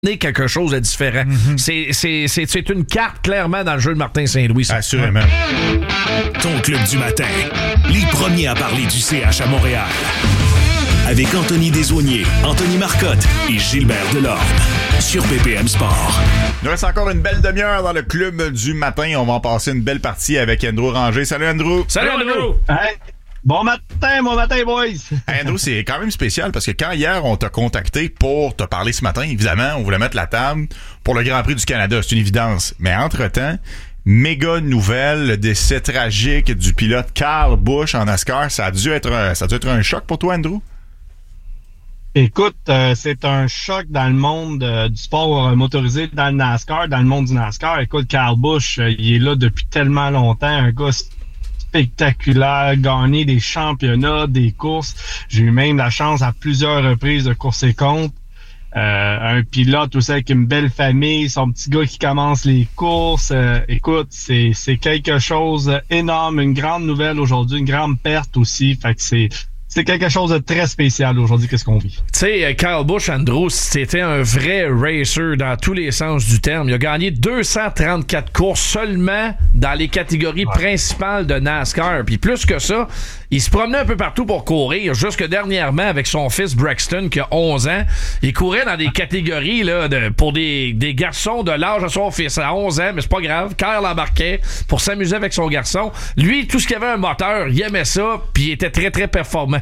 quelque chose de différent. C'est une carte clairement dans le jeu de Martin Saint-Louis. Ça. Assurément. Ton club du matin, les premiers à parler du CH à Montréal. Avec Anthony Desaulniers, Anthony Marcotte et Gilbert Delorme. Sur BPM Sport. Il nous reste encore une belle demi-heure dans le club du matin. On va en passer une belle partie avec Andrew Ranger. Salut Andrew! Salut Andrew! Hey. Bon matin, boys! Hey Andrew, c'est quand même spécial parce que quand hier on t'a contacté pour te parler ce matin, évidemment, on voulait mettre la table pour le Grand Prix du Canada, c'est une évidence. Mais entre-temps, méga nouvelle, le décès tragique du pilote Kyle Busch en NASCAR. Ça a dû être un choc pour toi, Andrew? Écoute, c'est un choc dans le monde du sport motorisé, dans le NASCAR, dans le monde du NASCAR. Écoute, Kyle Busch, il est là depuis tellement longtemps, un gars spectaculaire, gagné des championnats, des courses. J'ai eu même la chance à plusieurs reprises de courser contre. Un pilote aussi avec une belle famille, son petit gars qui commence les courses. Écoute, c'est quelque chose d'énorme, une grande nouvelle aujourd'hui, une grande perte aussi. Fait que c'est quelque chose de très spécial aujourd'hui, qu'est-ce qu'on vit. Tu sais, Kyle Busch, Andrew, c'était un vrai racer dans tous les sens du terme. Il a gagné 234 courses seulement dans les catégories principales de NASCAR. Puis plus que ça, il se promenait un peu partout pour courir. Jusque dernièrement, avec son fils Braxton, qui a 11 ans, il courait dans des catégories là, pour des garçons de l'âge de son fils. À 11 ans, mais c'est pas grave. Kyle embarquait pour s'amuser avec son garçon. Lui, tout ce qui avait un moteur, il aimait ça, puis il était très, très performant.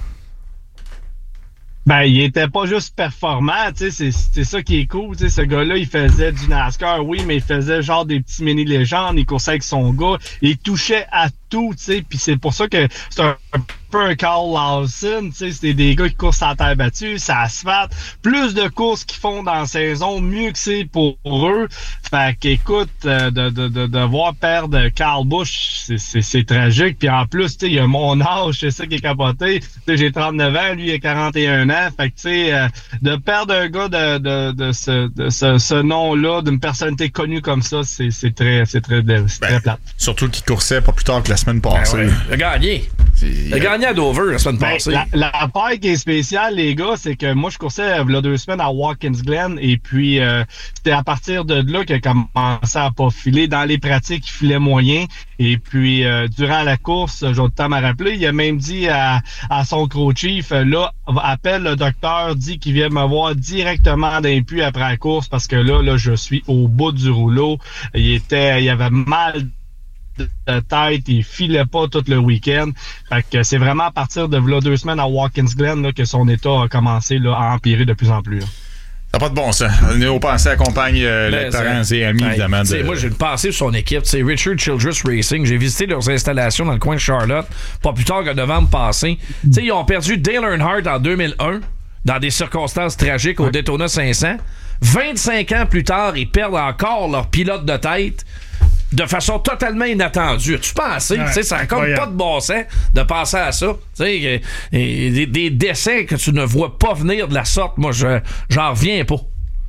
Ben, il était pas juste performant, tu sais, c'est ça qui est cool, tu sais, ce gars-là, il faisait du NASCAR, oui, mais il faisait genre des petits mini-légendes, il coursait avec son gars, il touchait à tout, tu sais, puis c'est pour ça que c'est un peu un Carl Lawson, tu sais, c'est des gars qui courent à terre battue, ça asphalte, plus de courses qu'ils font dans la saison, mieux que c'est pour eux. Fait qu'écoute, de voir perdre Kyle Busch, c'est tragique, puis en plus, tu sais, il a mon âge, c'est ça qui est capoté, tu sais, j'ai 39 ans, lui il a 41 ans, fait que tu sais, de perdre un gars de ce nom-là, d'une personnalité connue comme ça, c'est très plate. Surtout qu'il coursait pas plus tard que la semaine passée. Ben ouais. Il a gagné. Il a gagné à Dover la semaine passée. La part qui est spéciale, les gars, c'est que moi, je coursais il y a 2 semaines à Watkins Glen et puis c'était à partir de là qu'il a commencé à pas filer. Dans les pratiques, il filait moyen. Et puis, durant la course, j'ai le temps à me rappeler, il a même dit à son co-chief, là, appelle le docteur, dit qu'il vient me voir directement d'un puits après la course parce que là, je suis au bout du rouleau. Il avait mal de tête, il filait pas tout le week-end. Fait que c'est vraiment à partir de là 2 semaines à Watkins Glen là, que son état a commencé là, à empirer de plus en plus. Là. Ça n'a pas de bon sens. Néo Pensée accompagne les parents et amis, évidemment. Moi, j'ai une pensée sur son équipe. C'est Richard Childress Racing. J'ai visité leurs installations dans le coin de Charlotte, pas plus tard que novembre passé. Ils ont perdu Dale Earnhardt en 2001 dans des circonstances tragiques au Daytona 500. 25 ans plus tard, ils perdent encore leur pilote de tête de façon totalement inattendue. As-tu pensé? Ça n'a comme pas de bon sens de penser à ça. Des décès que tu ne vois pas venir de la sorte, moi, j'en reviens pas.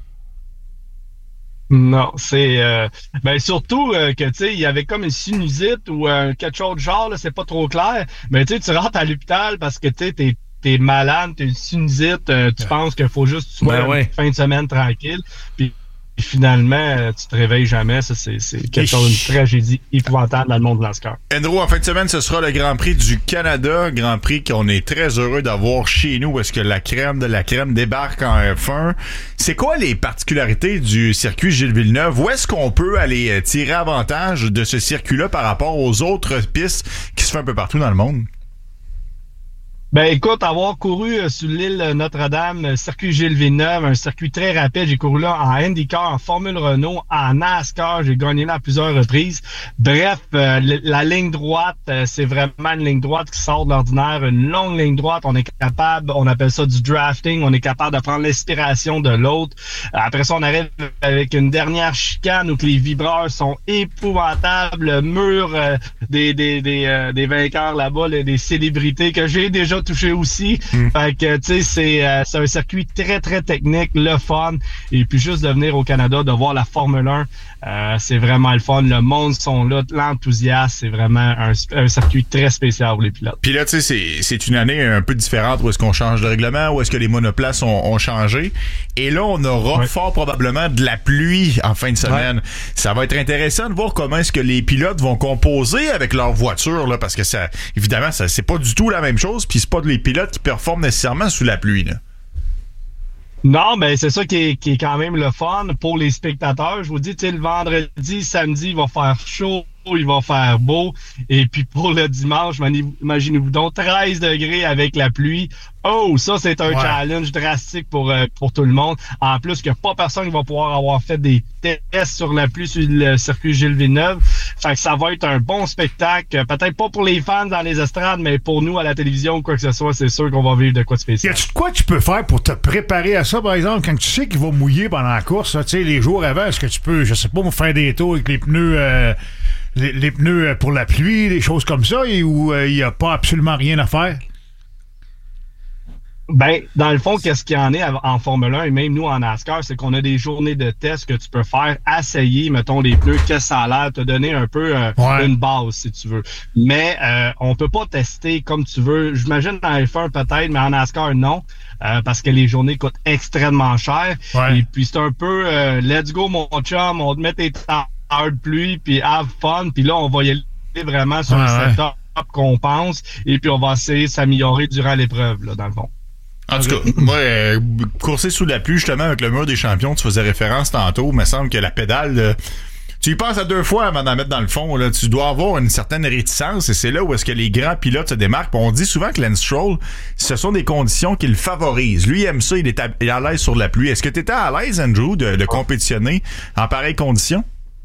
Non, c'est surtout que tu sais, il y avait comme une sinusite ou quelque chose de genre, là, c'est pas trop clair. Mais tu rentres à l'hôpital parce que tu sais, t'es malade, t'as une sinusite, tu penses qu'il faut juste que tu sois une fin de semaine tranquille. Puis finalement, tu te réveilles jamais. Ça, c'est quelque chose d'une tragédie épouvantable dans le monde de NASCAR. Andrew, en fin de semaine, ce sera le Grand Prix du Canada. Grand Prix qu'on est très heureux d'avoir chez nous parce que la crème de la crème débarque en F1. C'est quoi les particularités du circuit Gilles Villeneuve? Où est-ce qu'on peut aller tirer avantage de ce circuit-là par rapport aux autres pistes qui se font un peu partout dans le monde? Ben écoute, avoir couru sur l'île Notre-Dame, circuit Gilles Villeneuve, un circuit très rapide, j'ai couru là en IndyCar, en Formule Renault, en NASCAR, j'ai gagné là à plusieurs reprises. Bref, la ligne droite, c'est vraiment une ligne droite qui sort de l'ordinaire, une longue ligne droite, on est capable, on appelle ça du drafting, on est capable de prendre l'inspiration de l'autre. Après ça, on arrive avec une dernière chicane où que les vibreurs sont épouvantables, le mur des vainqueurs là-bas, des célébrités que j'ai déjà touché aussi. Fait que, tu sais, c'est un circuit très, très technique, le fun. Et puis, juste de venir au Canada, de voir la Formule 1, c'est vraiment le fun. Le monde sont là, l'enthousiasme, c'est vraiment un circuit très spécial pour les pilotes. Puis là, tu sais, c'est une année un peu différente où est-ce qu'on change de règlement, où est-ce que les monoplaces ont changé. Et là, on aura fort probablement de la pluie en fin de semaine. Ça va être intéressant de voir comment est-ce que les pilotes vont composer avec leur voiture, là, parce que ça, évidemment, ça, c'est pas du tout la même chose, puis c'est pas les pilotes qui performent nécessairement sous la pluie, là. Non, mais c'est ça qui est quand même le fun pour les spectateurs. Je vous dis, tu sais, le vendredi, samedi, il va faire chaud, il va faire beau. Et puis pour le dimanche, imaginez-vous donc 13 degrés avec la pluie. Oh, ça, c'est un challenge drastique pour tout le monde. En plus que pas personne va pouvoir avoir fait des tests sur la pluie sur le circuit Gilles Villeneuve. Fait que ça va être un bon spectacle. Peut-être pas pour les fans dans les estrades, mais pour nous à la télévision ou quoi que ce soit, c'est sûr qu'on va vivre de quoi de spécial. Y a-tu de quoi tu peux faire pour te préparer à ça, par exemple, quand tu sais qu'il va mouiller pendant la course, tu sais, les jours avant, est-ce que tu peux, je sais pas, faire des tours avec les pneus... Les pneus pour la pluie, des choses comme ça, et où il n'y a pas absolument rien à faire? Ben, dans le fond, qu'est-ce qu'il y en est en Formule 1 et même nous en NASCAR, c'est qu'on a des journées de tests que tu peux faire, essayer, mettons, les pneus, qu'est-ce que ça a l'air, te donner un peu une base, si tu veux. Mais on peut pas tester comme tu veux. J'imagine dans F1 peut-être, mais en NASCAR, non. Parce que les journées coûtent extrêmement cher. Et puis c'est un peu let's go mon chum, on te met tes heures de pluie, puis have fun, puis là on va y aller vraiment sur le setup qu'on pense, et puis on va essayer de s'améliorer durant l'épreuve, là, dans le fond. En tout cas, moi, courser sous la pluie, justement, avec le mur des champions, tu faisais référence tantôt, il me semble que la pédale... tu y passes à 2 fois avant d'en mettre dans le fond. Là. Tu dois avoir une certaine réticence, et c'est là où est-ce que les grands pilotes se démarquent. On dit souvent que Lance Stroll, ce sont des conditions qu'il favorise. Lui, il aime ça, il est à l'aise sur la pluie. Est-ce que tu étais à l'aise, Andrew, de compétitionner en pareilles conditions?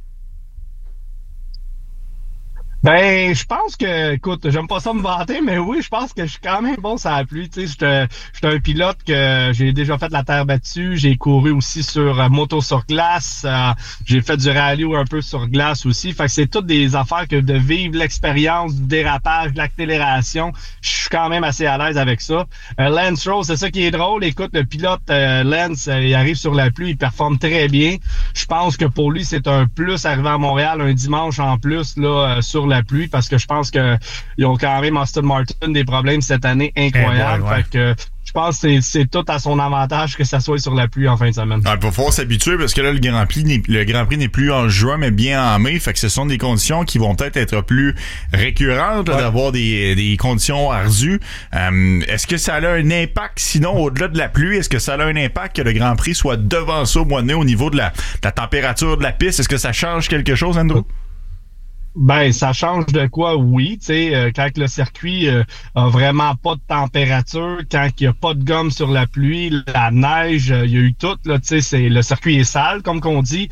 Ben, je pense que, écoute, j'aime pas ça me vanter, mais oui, je pense que je suis quand même bon sur la pluie. Tu sais, j'étais un pilote que j'ai déjà fait la terre battue. J'ai couru aussi sur moto sur glace. J'ai fait du rallye un peu sur glace aussi. Fait que c'est toutes des affaires que de vivre l'expérience du dérapage, de l'accélération. Je suis quand même assez à l'aise avec ça. Lance Stroll, c'est ça qui est drôle. Écoute, le pilote Lance, il arrive sur la pluie, il performe très bien. Je pense que pour lui, c'est un plus arriver à Montréal un dimanche en plus là sur la pluie, parce que je pense que ils ont quand même Aston Martin des problèmes cette année incroyables. Fait que je pense que c'est tout à son avantage que ça soit sur la pluie en fin de semaine. Il va falloir s'habituer, parce que là, le Grand Prix n'est plus en juin, mais bien en mai. Fait que ce sont des conditions qui vont peut-être être plus récurrentes, là, d'avoir des conditions ardues. Est-ce que ça a un impact, sinon, au-delà de la pluie, est-ce que ça a un impact que le Grand Prix soit devant ça au mois de mai au niveau de la température de la piste? Est-ce que ça change quelque chose, Andrew? Ben, ça change de quoi? Oui, tu sais, quand le circuit a vraiment pas de température, quand il y a pas de gomme sur la pluie, la neige, il y a eu tout, là, tu sais, le circuit est sale, comme qu'on dit.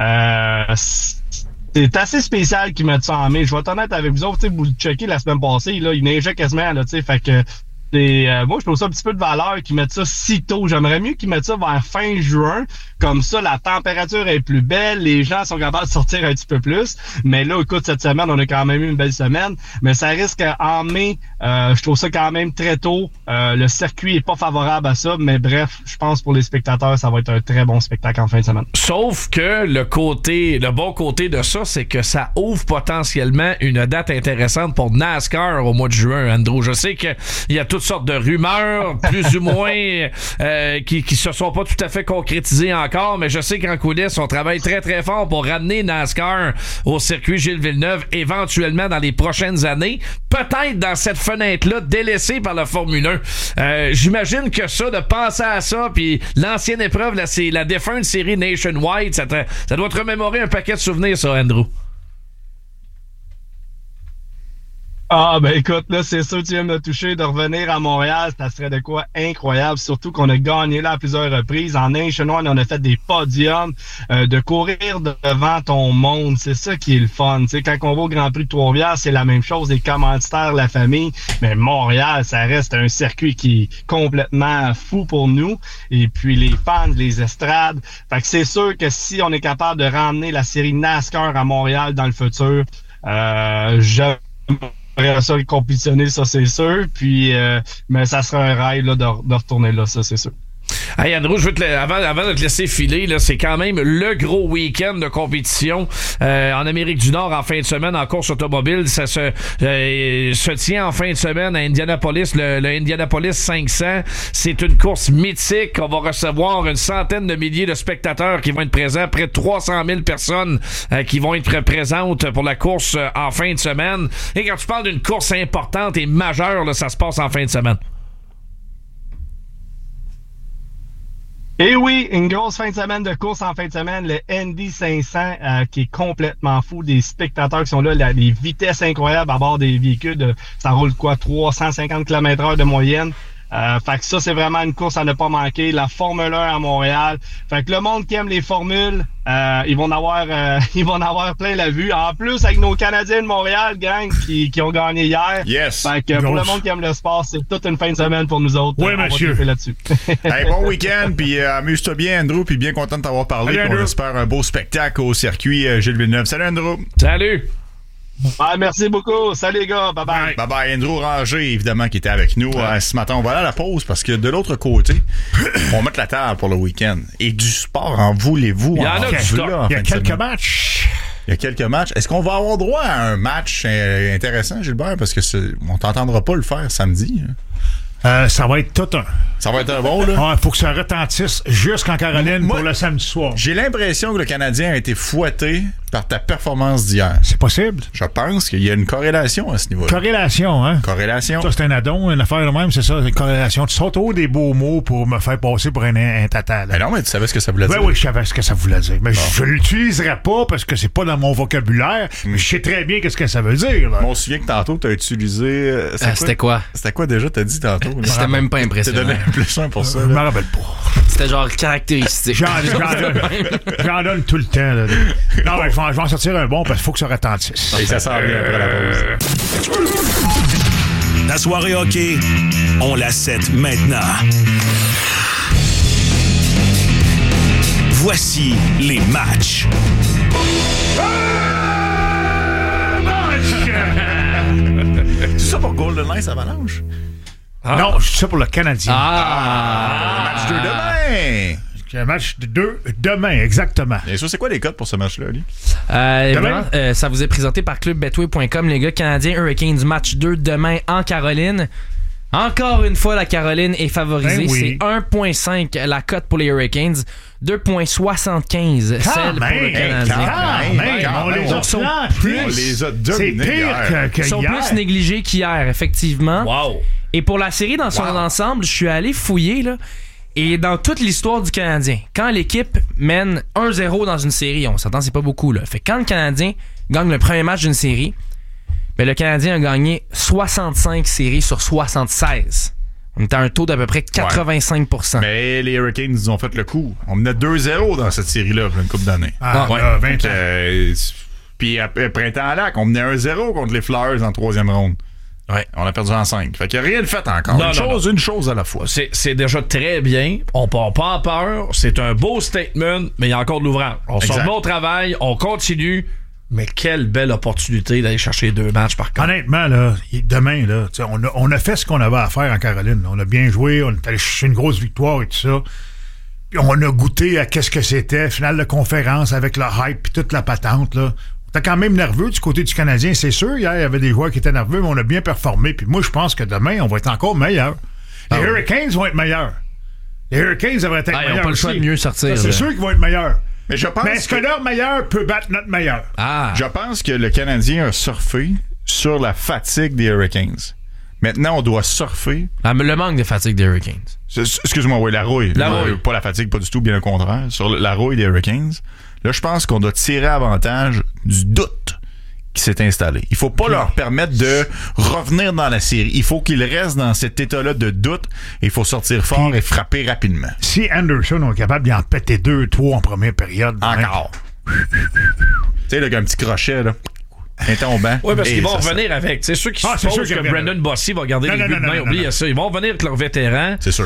C'est assez spécial qu'ils mettent ça en mai. Je vais être honnête avec vous autres, tu sais, vous le checkez la semaine passée, là, il neigeait quasiment, là, tu sais, fait que moi, je trouve ça un petit peu de valeur qu'ils mettent ça si tôt. J'aimerais mieux qu'ils mettent ça vers fin juin. Comme ça, la température est plus belle. Les gens sont capables de sortir un petit peu plus. Mais là, écoute, cette semaine, on a quand même eu une belle semaine. Mais ça risque en mai. Je trouve ça quand même très tôt. Le circuit est pas favorable à ça. Mais bref, je pense pour les spectateurs, ça va être un très bon spectacle en fin de semaine. Sauf que le bon côté de ça, c'est que ça ouvre potentiellement une date intéressante pour NASCAR au mois de juin, Andrew. Je sais qu'il y a toutes sortes de rumeurs, plus ou moins, qui se sont pas tout à fait concrétisées encore, mais je sais qu'en coulisses, on travaille très très fort pour ramener NASCAR au circuit Gilles Villeneuve, éventuellement dans les prochaines années, peut-être dans cette fenêtre-là délaissée par la Formule 1. J'imagine que ça, de penser à ça, puis l'ancienne épreuve, là, c'est la défunte série Nationwide, ça doit te remémorer un paquet de souvenirs, ça, Andrew. Ah, ben écoute, là, c'est sûr que tu viens de me toucher. De revenir à Montréal, ça serait de quoi incroyable. Surtout qu'on a gagné là à plusieurs reprises. En Nationwide, on a fait des podiums. De courir devant ton monde, c'est ça qui est le fun. Tu sais, quand on va au Grand Prix de Trois-Rivières, c'est la même chose. Les commanditaires, la famille. Mais Montréal, ça reste un circuit qui est complètement fou pour nous. Et puis les fans, les estrades. Fait que c'est sûr que si on est capable de ramener la série NASCAR à Montréal dans le futur, j'aimerais ça compétitionner, ça c'est sûr. Puis, mais ça serait un rêve là, de retourner là, ça c'est sûr. Hey Andrew, avant de te laisser filer, là, c'est quand même le gros week-end de compétition en Amérique du Nord en fin de semaine en course automobile. Ça se tient en fin de semaine à Indianapolis, le Indianapolis 500. C'est une course mythique. On va recevoir une centaine de milliers de spectateurs qui vont être présents, près de 300 000 personnes qui vont être présentes pour la course en fin de semaine. Et quand tu parles d'une course importante et majeure, là, ça se passe en fin de semaine. Et oui, une grosse fin de semaine de course en fin de semaine, le Indy 500 qui est complètement fou, des spectateurs qui sont là, des vitesses incroyables à bord des véhicules, ça roule quoi, 350 km/h de moyenne. Fait que ça, c'est vraiment une course à ne pas manquer. La Formule 1 à Montréal. Fait que le monde qui aime les formules, ils vont en avoir plein la vue. En plus, avec nos Canadiens de Montréal, gang, qui ont gagné hier. Yes. Fait que pour le monde qui aime le sport, c'est toute une fin de semaine pour nous autres. Oui, monsieur. Là-dessus. Hey, bon week-end, puis amuse-toi bien, Andrew, puis bien content de t'avoir parlé. Salut, On Andrew. espère un beau spectacle au circuit Gilles Villeneuve. Salut, Andrew. Salut! Ouais, merci beaucoup. Salut les gars. Bye bye. Bye bye. Andrew Ranger, évidemment, qui était avec nous ce matin. On va aller à la pause parce que de l'autre côté, on va mettre la table pour le week-end. Et du sport, en voulez-vous? Il y en a du stock. Il y a quelques matchs. Il y a quelques matchs. Est-ce qu'on va avoir droit à un match intéressant, Gilbert? Parce que on t'entendra pas le faire samedi. Ça va être tout un. Ça va être un bon, là? Il faut que ça retentisse jusqu'en Caroline Moi, pour le samedi soir. J'ai l'impression que le Canadien a été fouetté par ta performance d'hier. C'est possible. Je pense qu'il y a une corrélation à ce niveau-là. Corrélation, hein? Corrélation. Ça, c'est un addon, une affaire de même, c'est ça, une corrélation. Tu sautes haut des beaux mots pour me faire passer pour un tata. Mais non, mais tu savais ce que ça voulait dire. Oui, je savais ce que ça voulait dire. Mais je l'utiliserai pas parce que c'est pas dans mon vocabulaire. Mais je sais très bien qu'est-ce que ça veut dire. Là. On se souvient que tantôt, tu as utilisé... C'était quoi? C'était quoi déjà, t'as dit tantôt? Là? C'était même pas T'as impressionnant. donné un plus 1 pour ça. Je me Là. rappelle pas. C'était genre caractéristique. J'en donne tout le temps. Là. Non, mais je vais en sortir un bon parce qu'il faut que ça retentisse. Et ça s'en vient après la pause. La soirée hockey, on la set maintenant. Voici les matchs. C'est ça pour Golden Knights Avalanche? Non, c'est ça pour le Canadien. Match 2 demain! C'est un match de 2 demain, exactement. Et ça, c'est quoi les codes pour ce match-là, Ali? Évidemment, ça vous est présenté par clubbetway.com. Les gars, Canadiens Hurricanes, match 2 demain en Caroline. Encore une fois, la Caroline est favorisée. Ben oui. C'est 1,5 la cote pour les Hurricanes, 2,75 celle pour le Canadien. On les a plantés. On les a C'est dominés pire hier. que Ils sont hier. plus négligés qu'hier, effectivement. Wow! Et pour la série dans son ensemble, je suis allé fouiller, là. Et dans toute l'histoire du Canadien, quand l'équipe mène 1-0 dans une série, on s'entend, c'est pas beaucoup, là. Fait que quand le Canadien gagne le premier match d'une série, ben le Canadien a gagné 65 séries sur 76. On était à un taux d'à peu près 85%. Mais les Hurricanes, ils ont fait le coup. On menait 2-0 dans cette série-là pour une couple d'années. Ouais. 20 ans. Puis après Printemps-Lac, on menait 1-0 contre les Flyers en troisième ronde. Ouais, on a perdu en 5. Fait qu'il n'y a rien de fait encore. Non, Une chose à la fois. C'est déjà très bien. On part pas en peur. C'est un beau statement, mais il y a encore de l'ouvrage. On se remet au travail, on continue. Mais quelle belle opportunité d'aller chercher 2 matchs par contre. Honnêtement, là, demain, là, on a fait ce qu'on avait à faire en Caroline. On a bien joué, on est allé chercher une grosse victoire et tout ça. Puis on a goûté à qu'est-ce que c'était, finale de conférence avec le hype et toute la patente, là. On était quand même nerveux du côté du Canadien, c'est sûr. Hier, il y avait des joueurs qui étaient nerveux, mais on a bien performé. Puis moi, je pense que demain, on va être encore meilleurs. Les Hurricanes vont être meilleurs. Les Hurricanes devraient être meilleurs. Ils n'ont pas le choix de mieux sortir. Ça, c'est sûr qu'ils vont être meilleurs. Mais je pense Mais est-ce que leur meilleur peut battre notre meilleur? Je pense que le Canadien a surfé sur la fatigue des Hurricanes. Maintenant, on doit surfer. Le manque de fatigue des Hurricanes. Excuse-moi, oui, la rouille. La rouille. Pas la fatigue, pas du tout, bien au contraire. Sur la rouille des Hurricanes. Là, je pense qu'on doit tirer avantage du doute qui s'est installé. Il faut pas leur permettre de revenir dans la série. Il faut qu'ils restent dans cet état-là de doute et il faut sortir fort et frapper rapidement. Si Anderson est capable d'en péter 2-3 en première période. Encore. Tu sais, là, un petit crochet, là. Un tombant. Oui, parce Et qu'ils vont ça, revenir avec. C'est ceux qui c'est supposent sûr que qu'ils Brandon reviennent. Bossy va garder Non, les non, buts de non, main. non, Oubliez non. ça. Ils vont revenir avec leurs vétérans. C'est sûr.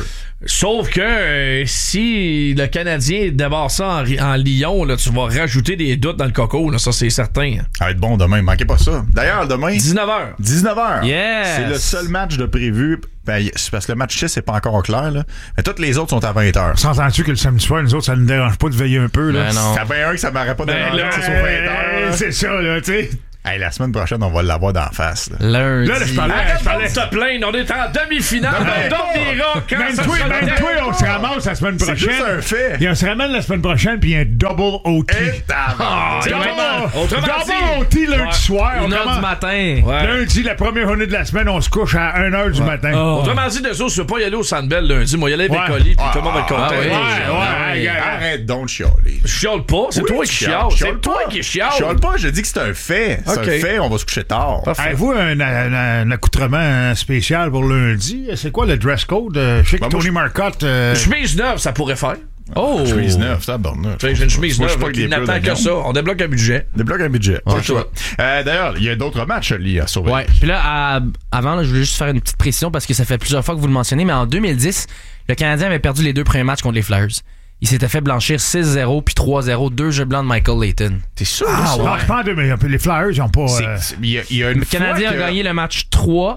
Sauf que si le Canadien débarque ça en Lyon, là, tu vas rajouter des doutes dans le coco, là, ça c'est certain. Ça va être bon demain, manquez pas ça. D'ailleurs, demain, 19h. 19h. Yes. C'est le seul match de prévu. Ben, c'est parce que le match 6 c'est pas encore clair, là. Mais toutes les autres sont à 20h. S'entends-tu que le samedi soir, nous autres, ça ne nous dérange pas de veiller un peu, là? Ben non. Ça bien un que ça m'aurait pas dérangé là, que c'est sur 20h. C'est ça, là, tu sais. Hey, la semaine prochaine, on va l'avoir d'en face, là. Lundi. Là, je parlais. Arrête de te plaindre, on est en demi-finale. Ben, On dormira quand Même ça toi, sera on se ramasse la semaine C'est prochaine. juste un fait. On se ramène la semaine prochaine, puis il y a un double OT. Et tabarnak. Autrement Double OT lundi soir. On 1h du commence- matin. Ouais. Lundi, la première journée de la semaine, on se couche à 1h du matin. Autrement dit, de ça, je ne veux pas y aller au Sandbell lundi. Moi, y aller avec Ouais. Colis, puis tout le monde va être content. Ah oui. Ouais, Arrête donc de chialer. Je chiale pas, c'est Oui, toi tu qui chiales. chiale. Je C'est chiale toi pas. qui chiale. Je chiale pas, je dis que c'est un fait. C'est Ok. un fait, on va se coucher tard. Avez-vous un accoutrement spécial pour lundi? C'est quoi le dress code? Je sais que Ben, moi, Tony Marcotte... Chemise neuve, ça pourrait faire. Oh! Chemise neuve, ça borne. J'ai une chemise Moi, je neuve suis pas avec qui des n'attend pleurs que d'oignon. ça. On débloque un budget. Débloque un budget. Pas le Ok. choix. D'ailleurs, il y a d'autres matchs, Lee, à surveiller. Ouais. Puis là, avant, là, je voulais juste faire une petite précision parce que ça fait plusieurs fois que vous le mentionnez, mais en 2010, le Canadien avait perdu les 2 premiers matchs contre les Flyers. Il s'était fait blanchir 6-0 puis 3-0, 2 jeux blancs de Michael Layton. T'es sûr? Ah, ouais. Non, je pense que les Flyers, ils n'ont pas... Il y a une Le Canadien fois a gagné le match 3,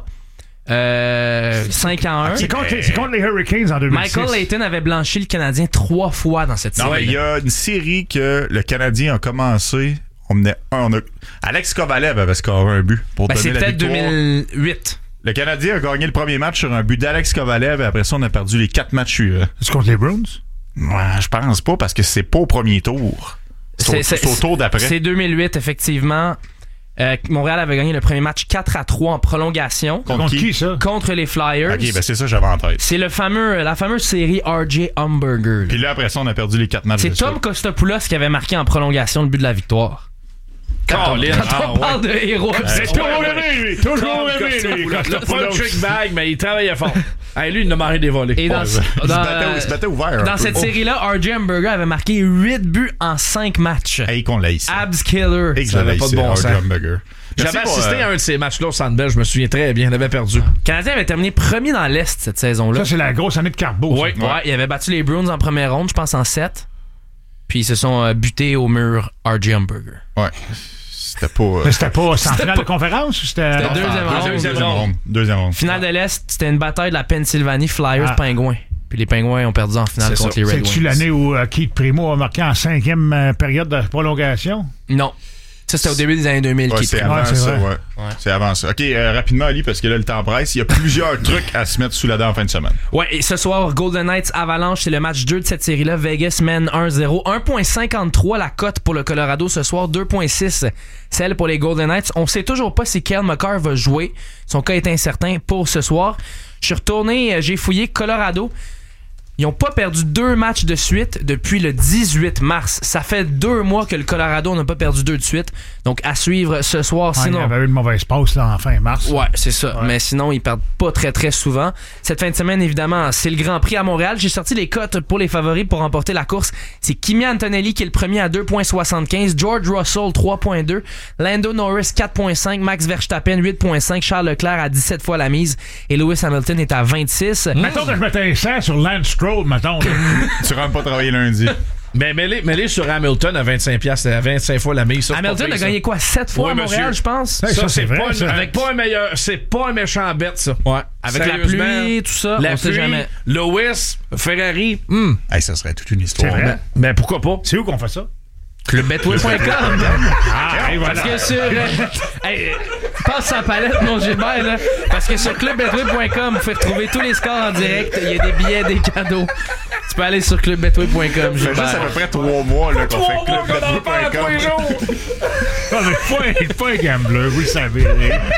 5-1. C'est contre les Hurricanes en 2006. Michael Layton avait blanchi le Canadien 3 fois dans cette Non, mais série. il y a une série que le Canadien a commencé. Alex Kovalev avait scoré un but pour donner C'est la peut-être victoire. 2008. Le Canadien a gagné le premier match sur un but d'Alex Kovalev et après ça, on a perdu les 4 matchs suivants. C'est contre les Bruins? Ouais, je pense pas parce que c'est pas au premier tour. C'est au tour d'après. C'est 2008, effectivement. Montréal avait gagné le premier match 4-3 en prolongation Contre qui, ça? contre les Flyers. Ok, ben c'est ça, j'avais en tête. C'est la fameuse série RJ Hamburger. Puis là, après ça, on a perdu les 4 matchs. C'est de Tom suite. Kostopoulos qui avait marqué en prolongation le but de la victoire. Quand on parle de héros. C'est toujours aimé, lui! Toujours aimé, lui! Le pas le trick bag, mais il travaillait fort. Hey, lui, il n'a marré des volets. Et dans, Il se battait ouvert. un dans peu. cette série-là, RJ Hamburger avait marqué 8 buts en 5 matchs. Hey, qu'on l'a ici. Abs Killer. Et que Ça j'avais avait pas de ici, bon RJ sens. Hamburger. J'avais Merci assisté à un de ces matchs-là au Sandbell, je me souviens très bien. Il avait perdu. Le Canadien avait terminé premier dans l'Est cette saison-là. Ça, c'est la grosse année de Carbo. ça. Ouais, il avait battu les Bruins en première ronde, je pense en 7. Puis ils se sont butés au mur RJ Hamburger. Ouais. C'était pas. Mais c'était pas en finale de conférence ou c'était... C'était deuxième ronde. Deuxième ronde. Finale de l'Est, c'était une bataille de la Pennsylvanie, Flyers-Pingouins. Puis les Pingouins ont perdu en finale C'est contre ça. les Red Wings. C'est-tu l'année où Keith Primo a marqué en 5e période de prolongation? Non. Ça, c'était au début des années 2000 Ouais, qui c'est prend. avant c'est ça, vrai. ouais. C'est avant ça. OK, rapidement, Ali, parce que là, le temps presse. Il y a plusieurs trucs à se mettre sous la dent en fin de semaine. Ouais, et ce soir, Golden Knights Avalanche, c'est le match 2 de cette série-là. Vegas mène 1-0. 1.53 la cote pour le Colorado ce soir, 2.6 celle pour les Golden Knights. On sait toujours pas si Cale Makar va jouer. Son cas est incertain pour ce soir. Je suis retourné, j'ai fouillé Colorado. Ils n'ont pas perdu 2 matchs de suite depuis le 18 mars. Ça fait 2 mois que le Colorado n'a pas perdu 2 de suite. Donc, à suivre ce soir. Il y Sinon, avait eu une mauvaise passe là, en fin mars. ouais, c'est ça. Mais sinon, ils perdent pas très très souvent. Cette fin de semaine, évidemment, c'est le Grand Prix à Montréal. J'ai sorti les cotes pour les favoris pour remporter la course. C'est Kimi Antonelli qui est le premier à 2.75, George Russell 3.2, Lando Norris 4.5, Max Verstappen 8.5, Charles Leclerc à 17 fois la mise et Lewis Hamilton est à 26. Mettons que je mettais un 100 sur Lance Stroll, mettons. là. Tu rentres pas travailler lundi. Mais mets-les sur Hamilton à 25$, à 25 fois la mise. Ça, c'est Hamilton pas a pire, gagné quoi 7 fois Oui, à Montréal, monsieur. je pense. Hey, ça, c'est vrai, pas, ça. avec pas un meilleur, c'est pas un méchant bête, ça. Ouais. Avec la Sérieusement, pluie, tout ça, la on sait pluie, jamais. Lewis, Ferrari, Hey, ça serait toute une histoire. C'est vrai. ben pourquoi pas? C'est où qu'on fait ça? Clubbetway.com. Ah, et voilà. Parce que sur. Hey, passe sa palette, mon Gilbert, là. Parce que sur clubbetway.com, vous pouvez retrouver tous les scores en direct. Il y a des billets, des cadeaux. Tu peux aller sur clubbetway.com, Ça fait juste à Gilbert. peu près 3 mois là, qu'on fait club.com. Non, mais pas un gambler, vous le savez.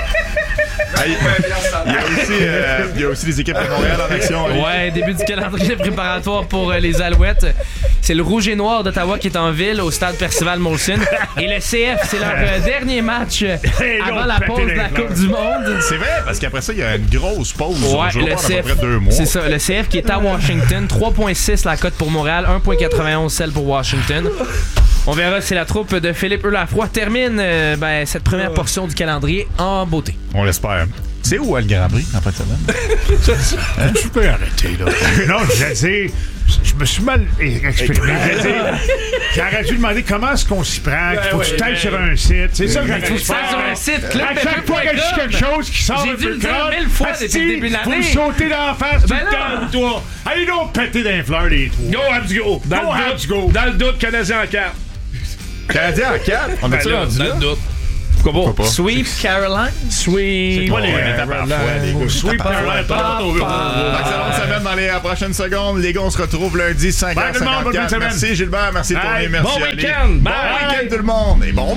Il y a aussi les équipes de Montréal en action. Ali. Ouais, début du calendrier préparatoire pour les Alouettes. C'est le Rouge et Noir d'Ottawa qui est en ville au stade Percival Molson. Et le CF, c'est leur dernier match avant la pause de la Coupe du Monde. C'est vrai, parce qu'après ça, il y a une grosse pause. Ouais, Je vais le voir à peu CF, près 2 mois. c'est ça, le CF qui est à Washington, 3.6 la cote pour Montréal, 1.91 celle pour Washington. On verra si la troupe de Philippe Lafroy termine cette première portion du calendrier en beauté. On l'espère. C'est où, le Grand Prix, en fin de semaine? Tu peux arrêter, là. Non, je me suis mal exprimé. J'aurais dû demander comment est-ce qu'on s'y prend, qu'il faut que tu t'ailles sur un site. C'est ça que j'ai dû sur un site, à chaque fois que je dis quelque chose qui sort J'ai un dû peu le dire crotte, 1000 fois depuis le début de faut l'année. me sauter dans la face tout Ben le là. temps, toi. Allez donc péter dans les fleurs, les trois. Go, Habs, go! Dans le doute, Canadien en 4. Canadien en 4? On est-tu rendu là? Dans le doute. Pourquoi pas? Sweep Caroline? Sweet. C'est pas les étapes par fois, les gars. Sweep Caroline. Excellente semaine dans les prochaines secondes. Les gars, on se retrouve lundi, 5h54. Bonne semaine. Merci Gilbert, merci Tony, merci Bon Ali. week-end. Bon Bye. week-end tout le monde. Et bon